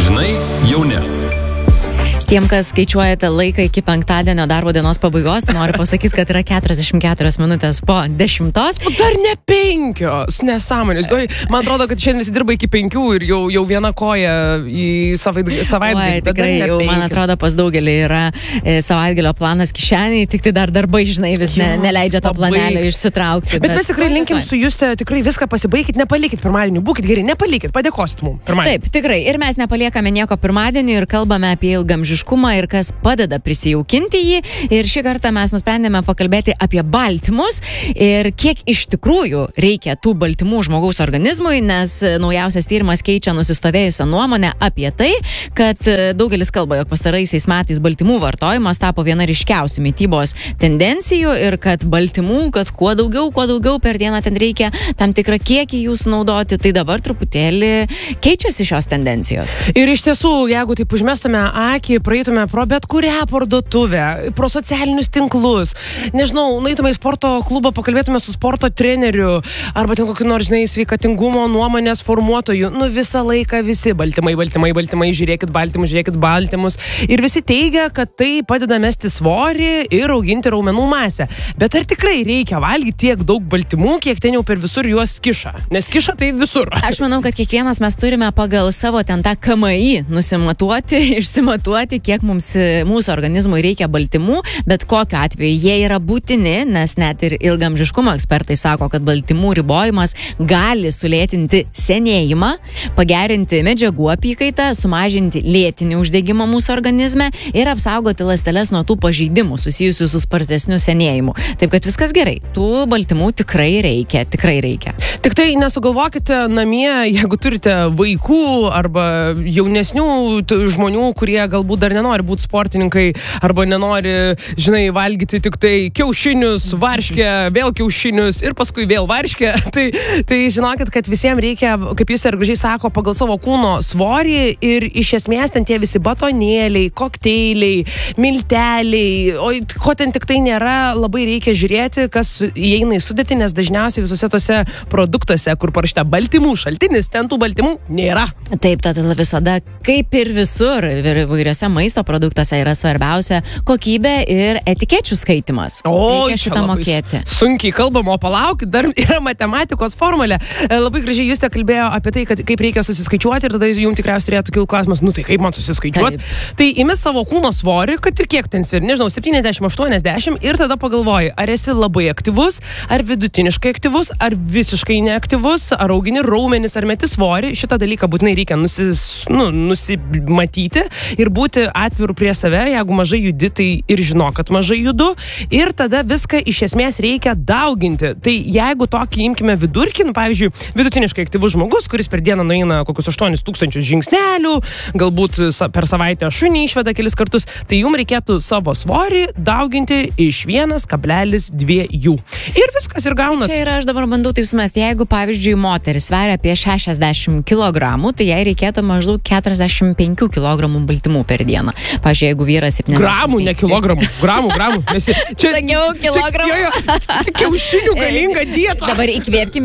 Žinai, jau ne. Tiem, kas skaičiuojate laiką iki penktadienio darbo dienos pabaigos, noriu pasakyti, kad yra 44 minutės po 10. Dar ne 5, nesąmonės. Man atrodo, kad šiandien visi dirba iki 5 ir jau viena koja į savaitgalį. Tikrai jau, man atrodo, pas daugelį yra savaitgalio planas kišeniai, tik tai dar darbai, žinai, vis neleidžia to planelio išsitraukti. Bet mes tikrai linkim su Juste, tikrai viską pasibaikit, nepalikit pirmadienį, būkit geri, nepalikit, padėkosit mums pirmadienį. Taip, tikrai. Ir mes nepaliekame nieko pirmadienį ir kalbame apie ilgamžiškumą ir kas padeda prisijaukinti jį. Ir šį kartą mes nusprendėme pakalbėti apie baltymus ir kiek iš tikrųjų reikia tų baltymų žmogaus organizmui, nes naujausias tyrimas keičia nusistovėjusią nuomonę apie tai, kad daugelis kalba, jog pastaraisiais metais baltymų vartojimas tapo viena ryškiausių mitybos tendencijų ir kad baltymų, kad kuo daugiau per dieną ten reikia tam tikrą kiekį jų sunaudoti, tai dabar truputėlį keičiasi šios tendencijos. Ir iš tiesų, jeigu taip užmestume akį, praeitume pro bet kurią parduotuvę, pro socialinius tinklus, nežinau, nueitume į sporto klubą, pakalbėtume su sporto treneriu, arba ten kokį nors, žinai, sveikatingumo nuomonės formuotojų, visą laiką visi baltymai, žiūrėkit baltymus. Ir visi teigia, kad tai padeda mesti svorį ir auginti raumenų masę. Bet ar tikrai reikia valgyti tiek daug baltymų, kiek ten jau per visur juos kiša? Nes kiša tai visur. Aš manau, kad kiekvienas mes turime pagal savo ten tą KMI išsimatuoti, kiek mūsų organizmui reikia baltymų, bet kokiu atveju jie yra būtini, nes net ir ilgamžiškumo ekspertai sako, kad baltymų ribojimas gali sulėtinti senėjimą, pagerinti medžiagų apykaitą, sumažinti lėtinį uždegimą mūsų organizme ir apsaugoti ląsteles nuo tų pažeidimų susijusių su spartesniu senėjimu. Taip kad viskas gerai. Tų baltymų tikrai reikia. Tik tai nesugalvokite namie, jeigu turite vaikų arba jaunesnių žmonių, kurie galbūt dar nenori būti sportininkai arba nenori, žinai, valgyti tik tai kiaušinius, varškę, vėl kiaušinius ir paskui vėl varškę. Tai žinokit, kad visiems reikia, kaip jūs ir gražiai sako, pagal savo kūno svorį ir iš esmės ten tie visi batonėliai, kokteiliai, milteliai, o ko ten tik tai nėra, labai reikia žiūrėti, kas įeina į sudėtį, nes dažniausiai visose tose produktuose, kur parašyta baltymų šaltinis, ten tų baltymų nėra. Taip, tada visada, kaip ir visur, įvairiose maisto produktuose yra svarbiausia kokybė ir etikečių skaitimas. Reikia šitą mokėti. Sunkiai kalbam, o palaukit, dar yra matematikos formulė. Labai gražiai Justė kalbėjo apie tai, kad kaip reikia susiskaičiuoti ir tada jums tikriausiai turėtų kilti klausimas, tai kaip man susiskaičiuoti? Tai imi savo kūno svorį, kad ir kiek ten sveri, nežinau, 70-80 ir tada pagalvoji, ar esi labai aktyvus, ar vidutiniškai aktyvus, ar visiškai neaktyvus, ar augini raumenis, ar meti svorį. Šitą dalyką būtinai reikia nusimatyti ir būti atvirų prie save, jeigu mažai judi, tai ir žinok, kad mažai judu, ir tada viską iš esmės reikia dauginti. Tai jeigu tokį imkime vidurkį, pavyzdžiui, vidutiniškai aktyvus žmogus, kuris per dieną nueina kokius 8000 žingsnelių, galbūt per savaitę šunį išveda kelis kartus, tai jums reikėtų savo svorį dauginti iš 1,2. Ir viskas ir gaunat. Čia yra, aš dabar bandau taip sumesti, jeigu, pavyzdžiui, moteris sveria apie 60 kg, tai jai reikėtų maždaug 45 kg baltymų per dieną. Pavyzdžiui, jeigu vyras 70. Gramų, ne kilogramų. Gramų. Sakiau, kilogramų. Kiaušinių galinga dieta. Dabar iškvėpkim,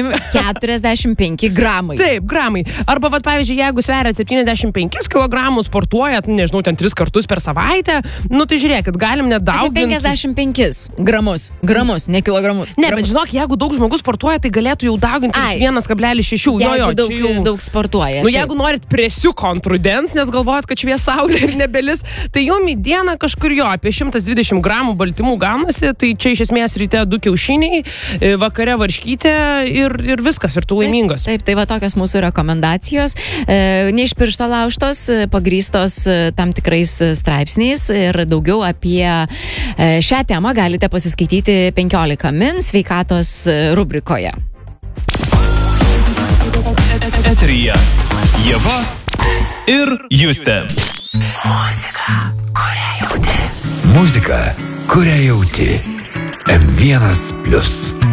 45 gramai. Taip, gramai. Arba, pavyzdžiui, jeigu sveriat 75 kg, sportuojat, nežinau, ten 3 kartus per savaitę, tai žiūrėkit, galim net dauginti. 55 gramus, ne kilogramus. Ne, bet žinok, jeigu daug žmogus sportuoja, tai galėtų jau dauginti iš 1,6. Jeigu daug sportuoja. Jeigu norit presiuko ant rudens, nes galvojat, kad švies saulė ir nebelis, tai jum į dieną kažkur apie 120 gramų baltymų gaunasi, tai čia iš esmės ryte 2 kiaušiniai, vakare varškytė ir viskas, ir tu laimingas. Taip, tai va tokios mūsų rekomendacijos, ne iš piršto laužtos, pagrįstos tam tikrais straipsniais ir daugiau apie šią temą galite pasiskaityti 15 min sveikatos rubrikoje. Eteryje Ieva ir Justė. Muzika, kurią jauti. M1+.